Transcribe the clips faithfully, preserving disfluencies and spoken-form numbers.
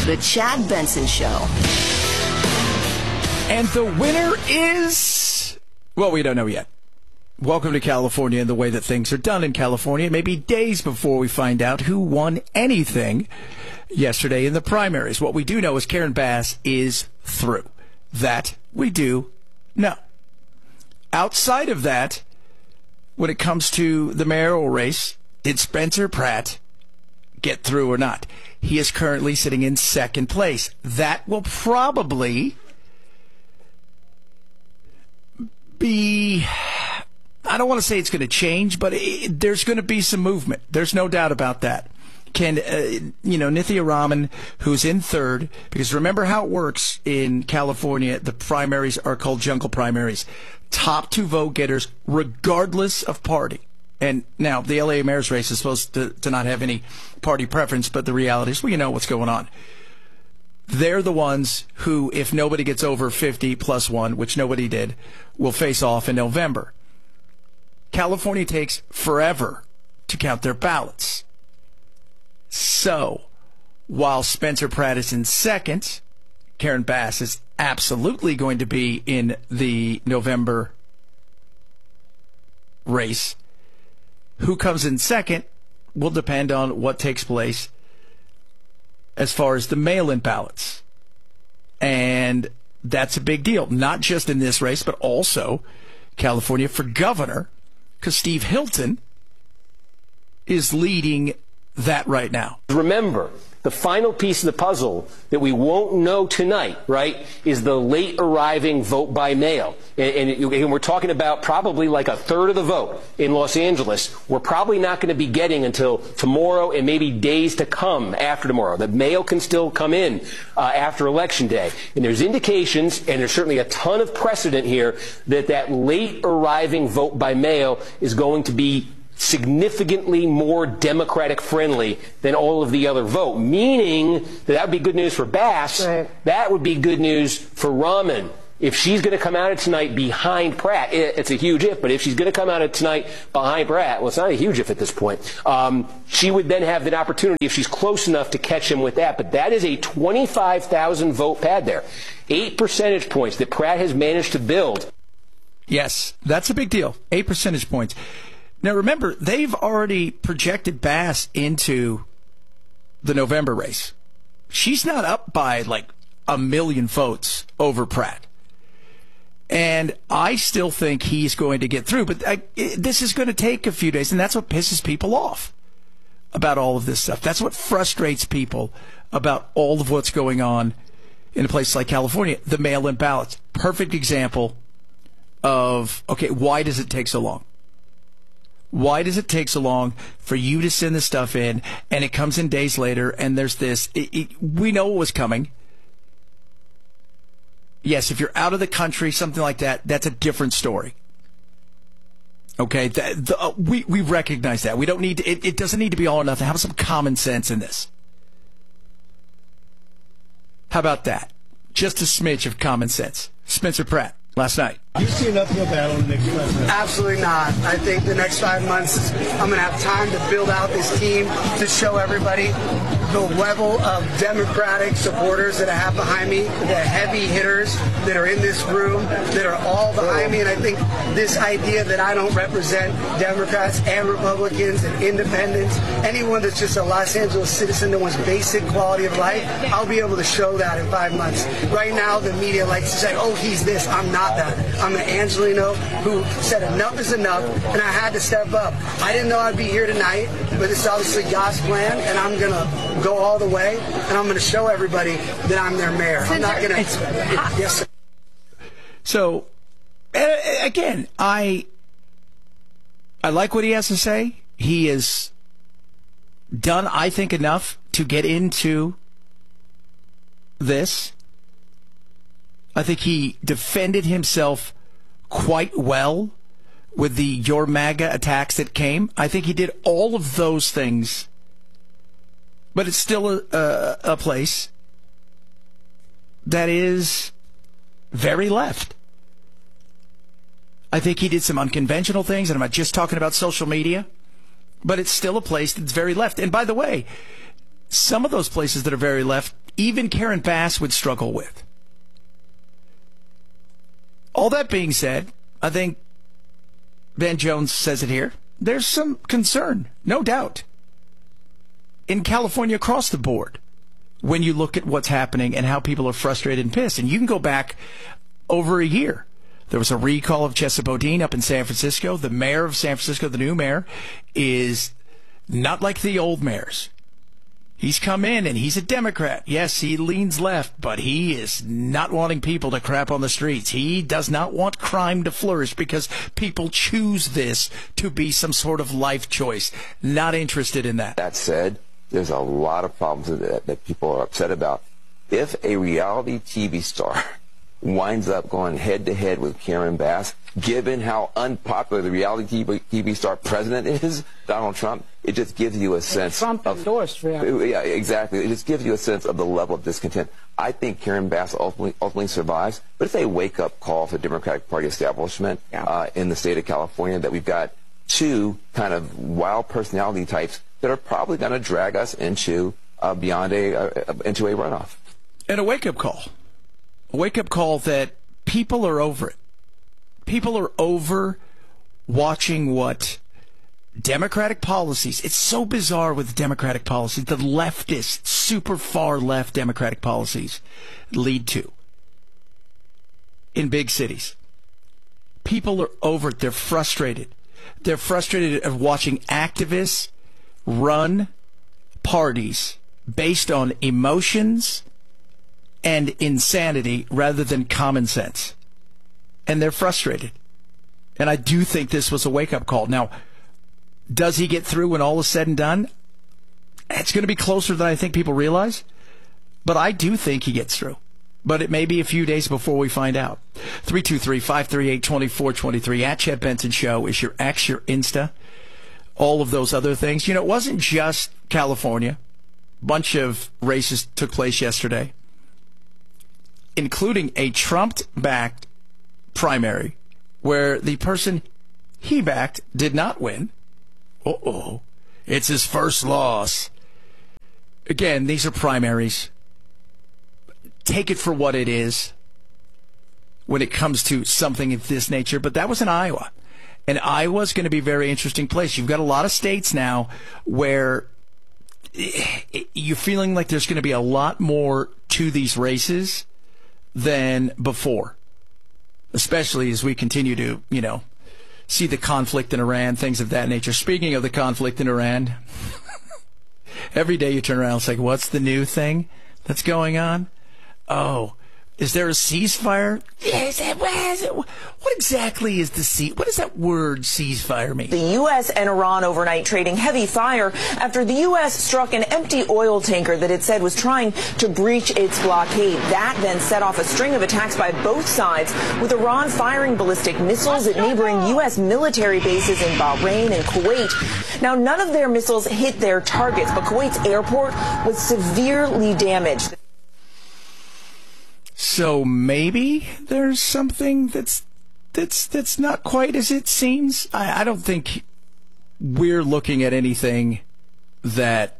The Chad Benson Show. And the winner is, well, we don't know yet. Welcome to California and the way that things are done in California. Maybe days before we find out who won anything yesterday in the primaries. What we do know is Karen Bass is through. That we do know. Outside of that, when it comes to the mayoral race, did Spencer Pratt get through or not? He is currently sitting in second place. That will probably be, I don't want to say it's going to change, but it, there's going to be some movement. There's no doubt about that. Can, uh, you know, Nithya Raman, who's in third, because remember how it works in California, the primaries are called jungle primaries. Top two vote getters, regardless of party. And now the L A mayor's race is supposed to, to not have any party preference, but the reality is, well, you know what's going on. They're the ones who, if nobody gets over fifty plus one, which nobody did, will face off in November. California takes forever to count their ballots. So, while Spencer Pratt is in second, Karen Bass is absolutely going to be in the November race. Who comes in second will depend on what takes place as far as the mail-in ballots. And that's a big deal, not just in this race, but also California for governor, because Steve Hilton is leading that right now. Remember, the final piece of the puzzle that we won't know tonight, right, is the late arriving vote by mail. And, and, and we're talking about probably like a third of the vote in Los Angeles. We're probably not going to be getting until tomorrow and maybe days to come after tomorrow. The mail can still come in uh, after Election Day. And there's indications, and there's certainly a ton of precedent here, that that late arriving vote by mail is going to be significantly more Democratic friendly than all of the other vote, meaning that that would be good news for Bass. Right. That would be good news for Raman. If she's going to come out of tonight behind Pratt, it's a huge if, but if she's going to come out of tonight behind Pratt, well, it's not a huge if at this point, um, she would then have the opportunity, if she's close enough, to catch him with that. But that is a twenty-five thousand vote pad there. Eight percentage points that Pratt has managed to build. Yes, that's a big deal. Eight percentage points. Now, remember, they've already projected Bass into the November race. She's not up by like a million votes over Pratt. And I still think he's going to get through. But I, this is going to take a few days, and that's what pisses people off about all of this stuff. That's what frustrates people about all of what's going on in a place like California. The mail-in ballots. Perfect example of, okay, why does it take so long? Why does it take so long for you to send the stuff in, and it comes in days later, and there's this? It, it, we know it was coming. Yes, if you're out of the country, something like that, that's a different story. Okay, the, the, uh, we we recognize that. We don't need to, it, it doesn't need to be all or nothing. Have some common sense in this. How about that? Just a smidge of common sense. Spencer Pratt last night. Do you see an uphill battle in the next five months? Absolutely not. I think the next five months, I'm going to have time to build out this team to show everybody the level of Democratic supporters that I have behind me, the heavy hitters that are in this room, that are all behind me. And I think this idea that I don't represent Democrats and Republicans and independents, anyone that's just a Los Angeles citizen that wants basic quality of life, I'll be able to show that in five months. Right now, the media likes to say, oh, he's this. I'm not that. I'm an Angelino who said enough is enough, and I had to step up. I didn't know I'd be here tonight, but it's obviously God's plan, and I'm going to go all the way, and I'm going to show everybody that I'm their mayor. I'm not going to... Yes, sir. So, again, I I like what he has to say. He has done, I think, enough to get into this. I think he defended himself quite well with the Your MAGA attacks that came. I think he did all of those things, but it's still a, a, a place that is very left. I think he did some unconventional things, and I'm not just talking about social media, but it's still a place that's very left. And by the way, some of those places that are very left even Karen Bass would struggle with. All that being said, I think Van Jones says it here. There's some concern, no doubt, in California across the board when you look at what's happening and how people are frustrated and pissed. And you can go back over a year. There was a recall of Chesa Boudin up in San Francisco. The mayor of San Francisco, the new mayor, is not like the old mayors. He's come in and he's a Democrat. Yes, he leans left, but he is not wanting people to crap on the streets. He does not want crime to flourish because people choose this to be some sort of life choice. Not interested in that. That said, there's a lot of problems that, that people are upset about. If a reality T V star winds up going head-to-head with Karen Bass, given how unpopular the reality T V star president is, Donald Trump, it just gives you a sense Trump of... endorsed reality. Yeah, exactly. It just gives you a sense of the level of discontent. I think Karen Bass ultimately, ultimately survives, but it's a wake-up call for the Democratic Party establishment yeah. uh, in the state of California that we've got two kind of wild personality types that are probably going to drag us into uh, beyond a uh, into a runoff. And a wake-up call. A wake-up call that people are over it. People are over watching what Democratic policies, it's so bizarre with Democratic policies, the leftist, super far left Democratic policies lead to in big cities. People are over it. They're frustrated. They're frustrated of watching activists run parties based on emotions and insanity rather than common sense. And they're frustrated. And I do think this was a wake-up call. Now, does he get through when all is said and done? It's going to be closer than I think people realize. But I do think he gets through. But it may be a few days before we find out. three two three, five three eight, two four two three. At Chet Benson Show is your X, your Insta. All of those other things. You know, it wasn't just California. A bunch of races took place yesterday, including a Trump-backed primary where the person he backed did not win. Uh-oh. It's his first loss. Again, these are primaries. Take it for what it is when it comes to something of this nature. But that was in Iowa. And Iowa's going to be a very interesting place. You've got a lot of states now where you're feeling like there's going to be a lot more to these races than before, especially as we continue to, you know, see the conflict in Iran, things of that nature. Speaking of the conflict in Iran, every day you turn around and say, what's the new thing that's going on? Oh, is there a ceasefire? Yes, what, is it? What exactly is the cease? What does that word ceasefire mean? The U S and Iran overnight trading heavy fire after the U S struck an empty oil tanker that it said was trying to breach its blockade. That then set off a string of attacks by both sides, with Iran firing ballistic missiles at neighboring U S military bases in Bahrain and Kuwait. Now, none of their missiles hit their targets, but Kuwait's airport was severely damaged. So maybe there's something that's that's that's not quite as it seems. I, I don't think we're looking at anything that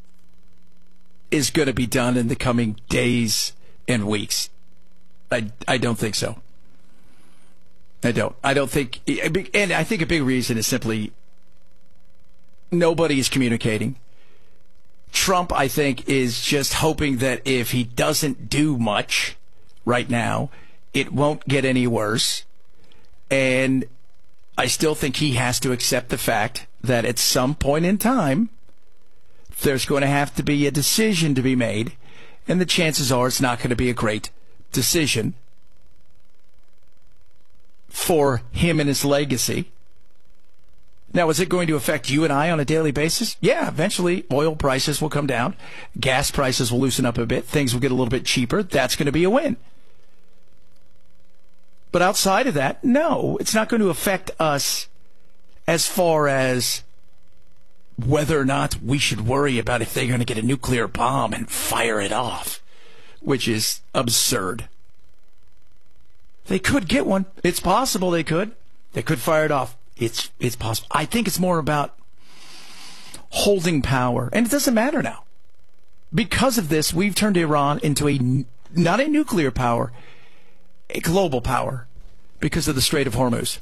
is going to be done in the coming days and weeks. I, I don't think so. I don't. I don't think, and I think a big reason is simply nobody is communicating. Trump, I think, is just hoping that if he doesn't do much right now, it won't get any worse. And I still think he has to accept the fact that at some point in time, there's going to have to be a decision to be made. And the chances are it's not going to be a great decision for him and his legacy. Now, is it going to affect you and I on a daily basis? Yeah, eventually oil prices will come down. Gas prices will loosen up a bit. Things will get a little bit cheaper. That's going to be a win. But outside of that, no, it's not going to affect us as far as whether or not we should worry about if they're going to get a nuclear bomb and fire it off, which is absurd. They could get one. It's possible they could. They could fire it off. It's it's possible. I think it's more about holding power. And it doesn't matter now. because of this, we've turned Iran into a, not a nuclear power, a global power because of the Strait of Hormuz.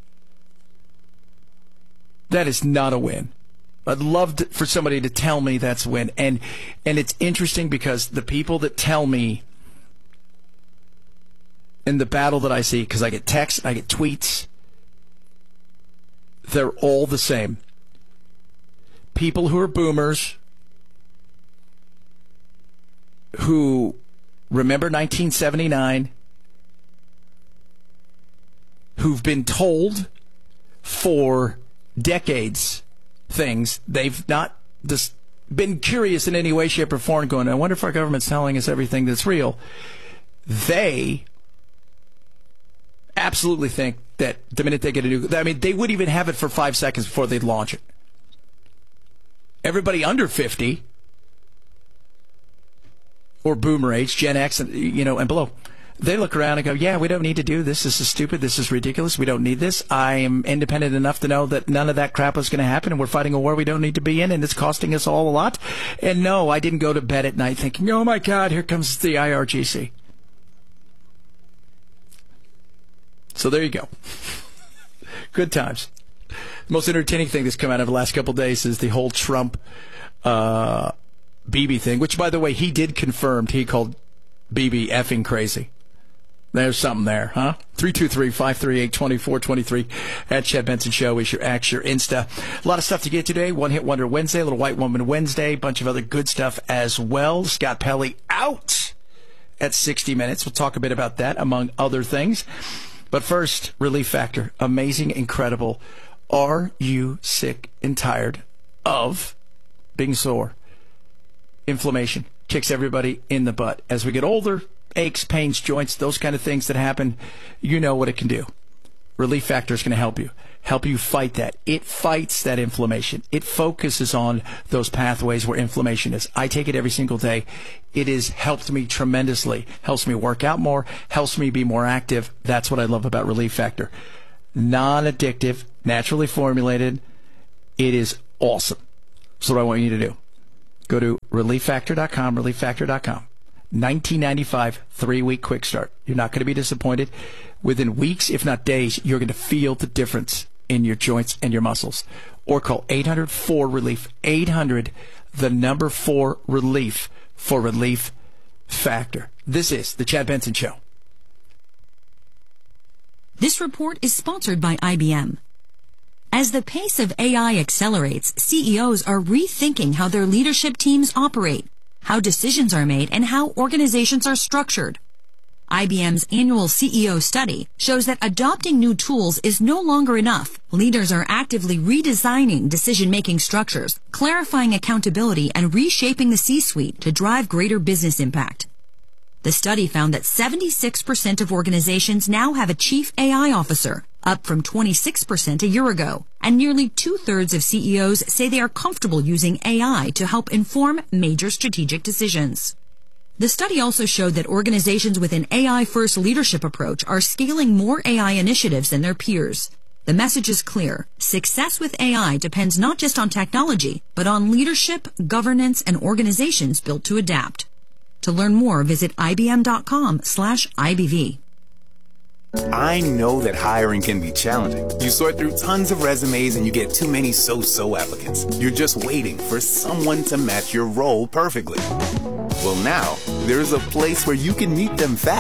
That is not a win. I'd love to, for somebody to tell me that's a win. And, and it's interesting because the people that tell me in the battle that I see, because I get texts, I get tweets, they're all the same. People who are boomers, who remember nineteen seventy-nine, who've been told for decades things, they've not just been curious in any way, shape, or form, going, I wonder if our government's telling us everything that's real. They absolutely think that the minute they get a new, I mean, they would even have it for five seconds before they'd launch it. Everybody under fifty, or boomer age, Gen X, you know, and below, they look around and go, yeah, we don't need to do this. This is stupid. This is ridiculous. We don't need this. I am independent enough to know that none of that crap is going to happen, and we're fighting a war we don't need to be in, and it's costing us all a lot. And no, I didn't go to bed at night thinking, oh, my God, here comes the I R G C. So there you go. Good times. The most entertaining thing that's come out of the last couple of days is the whole Trump uh, Bibi thing, which, by the way, he did confirm. He called Bibi effing crazy. There's something there, huh? three two three, five three eight, two four two three at Chad Benson Show is your X, your Insta. A lot of stuff to get today. One Hit Wonder Wednesday, a little White Woman Wednesday, bunch of other good stuff as well. Scott Pelley out at sixty minutes. We'll talk a bit about that, among other things. But first, Relief Factor. Amazing, incredible. Are you sick and tired of being sore? Inflammation kicks everybody in the butt. As we get older, aches, pains, joints, those kind of things that happen, you know what it can do. Relief Factor is going to help you. Help you fight that. It fights that inflammation. It focuses on those pathways where inflammation is. I take it every single day. It has helped me tremendously. Helps me work out more. Helps me be more active. That's what I love about Relief Factor. Non-addictive, naturally formulated. It is awesome. That's what I want you to do. Go to relief factor dot com, relief factor dot com. nineteen ninety-five, three-week quick start. You're not going to be disappointed. Within weeks, if not days, you're going to feel the difference in your joints and your muscles. Or call eight hundred four relief, eight hundred, the number four relief for Relief Factor. This is the Chad Benson Show. This report is sponsored by I B M. As the pace of A I accelerates, C E Os are rethinking how their leadership teams operate, how decisions are made, and how organizations are structured. I B M's annual C E O study shows that adopting new tools is no longer enough. Leaders are actively redesigning decision-making structures, clarifying accountability, and reshaping the C-suite to drive greater business impact. The study found that seventy-six percent of organizations now have a chief A I officer, up from twenty-six percent a year ago, and nearly two-thirds of C E Os say they are comfortable using A I to help inform major strategic decisions. The study also showed that organizations with an A I-first leadership approach are scaling more A I initiatives than their peers. The message is clear. Success with A I depends not just on technology, but on leadership, governance, and organizations built to adapt. To learn more, visit ibm.com slash IBV. I know that hiring can be challenging. You sort through tons of resumes and you get too many so-so applicants. You're just waiting for someone to match your role perfectly. Well, now, there's a place where you can meet them fast.